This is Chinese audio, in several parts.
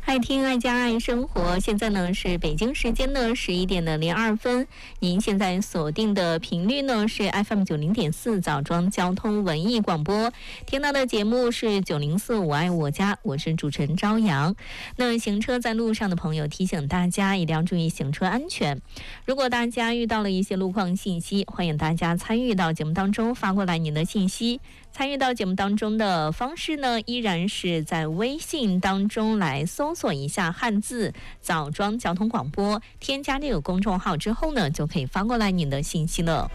爱听爱家爱生活，现在呢是北京时间的11点02分，您现在锁定的频率呢是 FM90.4枣庄交通文艺广播，听到的节目是904我爱我家，我是主持人朝阳。那行车在路上的朋友，提醒大家一定要注意行车安全。如果大家遇到了一些路况信息，欢迎大家参与到节目当中，发过来您的信息。参与到节目当中的方式呢，依然是在微信当中来搜索一下汉字枣庄交通广播，添加这个公众号之后呢，就可以发过来您的信息了。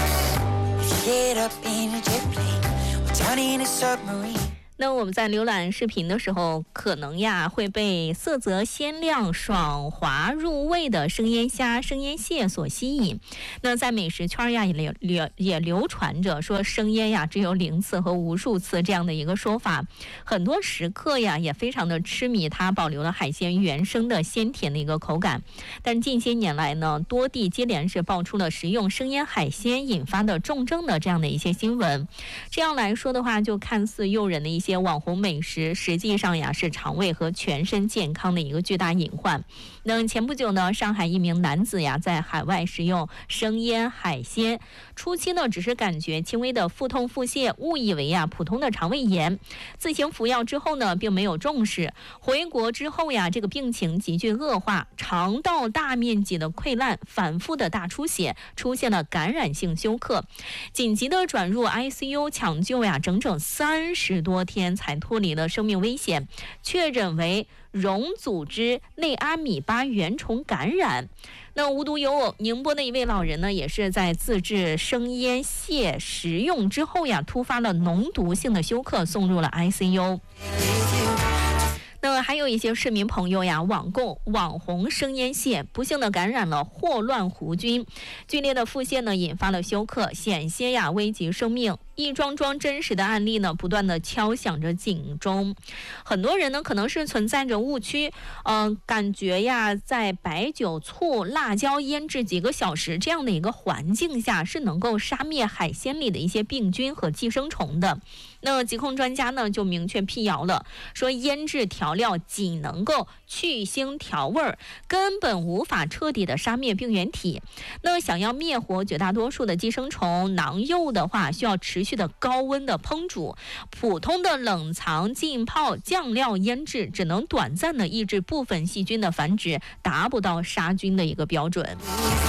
那我们在浏览视频的时候，可能呀会被色泽鲜亮、爽滑入味的生腌虾、生腌蟹所吸引。那在美食圈呀也流传着说生腌呀只有0次和无数次这样的一个说法。很多食客呀也非常的痴迷它，保留了海鲜原生的鲜甜的一个口感。但近些年来呢，多地接连是爆出了食用生腌海鲜引发的重症的这样的一些新闻。这样来说的话，就看似诱人的一些网红美食，实际上呀是肠胃和全身健康的一个巨大隐患。那前不久呢，上海一名男子呀在海外食用生腌海鲜，初期呢只是感觉轻微的腹痛腹泻，误以为呀普通的肠胃炎，自行服药之后呢并没有重视，回国之后呀这个病情急剧恶化，肠道大面积的溃烂，反复的大出血，出现了感染性休克，紧急的转入 ICU 抢救呀，整整30多天才脱离了生命危险，确诊为溶组织内阿米巴原虫感染。那无独有偶，宁波的一位老人呢，也是在自制生腌蟹食用之后呀，突发了脓毒性的休克，送入了 ICU。那还有一些市民朋友呀，网购网红生腌蟹，不幸的感染了霍乱弧菌，剧烈的腹泻呢，引发了休克，险些呀危及生命。一桩桩真实的案例呢，不断的敲响着警钟。很多人呢，可能是存在着误区，感觉呀，在白酒、醋、辣椒腌制几个小时这样的一个环境下，是能够杀灭海鲜里的一些病菌和寄生虫的。那疾控专家呢，就明确辟谣了，说腌制调料仅能够去腥调味儿，根本无法彻底的杀灭病原体。那想要灭活绝大多数的寄生虫囊幼的话，需要持续的高温的烹煮，普通的冷藏、浸泡、酱料腌制只能短暂的抑制部分细菌的繁殖，达不到杀菌的一个标准。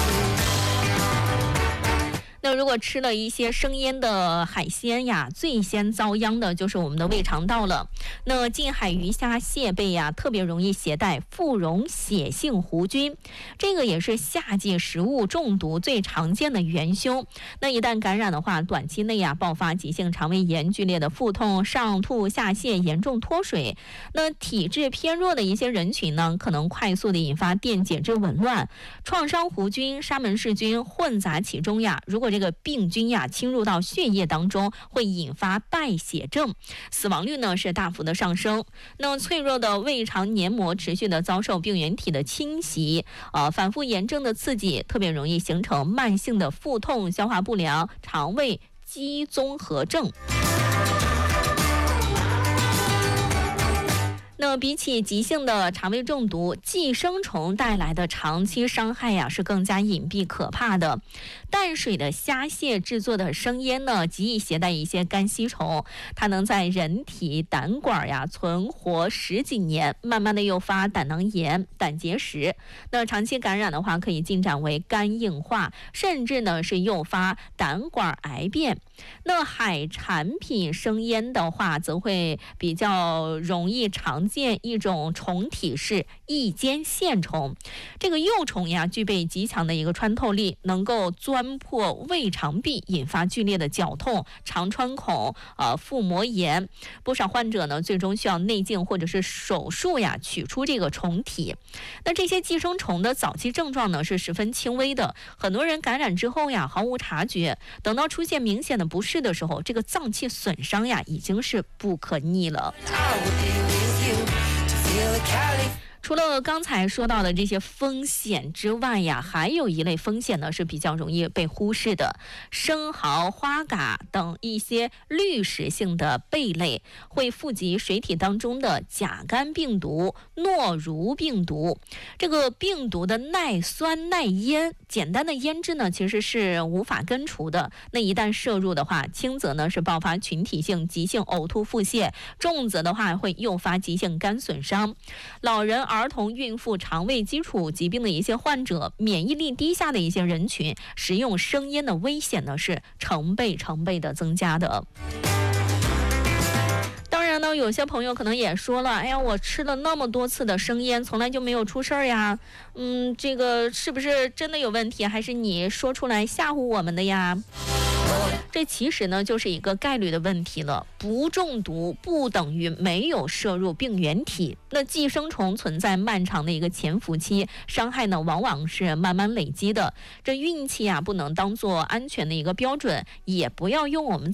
那如果吃了一些生腌的海鲜呀，最先遭殃的就是我们的胃肠道了。那近海鱼虾蟹贝呀，特别容易携带副溶血性弧菌，这个也是夏季食物中毒最常见的元凶。那一旦感染的话，短期内呀爆发急性肠胃炎、剧烈的腹痛、上吐下泻、严重脱水。那体质偏弱的一些人群呢，可能快速的引发电解质紊乱，创伤弧菌、沙门氏菌混杂其中呀。如果这个病菌呀侵入到血液当中，会引发败血症，死亡率呢是大幅的上升。那脆弱的胃肠黏膜持续的遭受病原体的侵袭，反复炎症的刺激，特别容易形成慢性的腹痛、消化不良、肠胃肌综合症。那比起急性的肠胃中毒，寄生虫带来的长期伤害呀是更加隐蔽可怕的。淡水的虾蟹制作的生腌呢，极易携带一些肝吸虫，它能在人体胆管呀存活10几年，慢慢的诱发胆囊炎、胆结石。那长期感染的话，可以进展为肝硬化，甚至呢是诱发胆管癌变。那海产品生腌的话，则会比较容易常见一种虫体是异尖线虫，这个幼虫呀具备极强的一个穿透力，能够钻破胃肠壁，引发剧烈的绞痛、肠穿孔、腹膜炎。不少患者呢，最终需要内镜或者是手术呀取出这个虫体。那这些寄生虫的早期症状呢是十分轻微的，很多人感染之后呀毫无察觉，等到出现明显的不适的时候，这个脏器损伤呀已经是不可逆了。 除了刚才说到的这些风险之外呀，还有一类风险呢是比较容易被忽视的。生蚝、花蛤等一些滤食性的贝类会富集水体当中的甲肝病毒、诺如病毒。这个病毒的耐酸耐腌，简单的腌制呢其实是无法根除的。那一旦摄入的话，轻则呢是爆发群体性急性呕吐腹泻，重则的话会诱发急性肝损伤。老人、儿童、孕妇、肠胃基础疾病的一些患者、免疫力低下的一些人群，食用生腌的危险呢是成倍的增加的。当然呢，有些朋友可能也说了，哎呀，我吃了那么多次的生腌，从来就没有出事儿呀。这个是不是真的有问题，还是你说出来吓唬我们的呀？这其实呢就是一个概率的问题了，不中毒不等于没有摄入病原体。那寄生虫存在漫长的一个潜伏期，伤害呢往往是慢慢累积的。这运气啊不能当做安全的一个标准，也不要用我们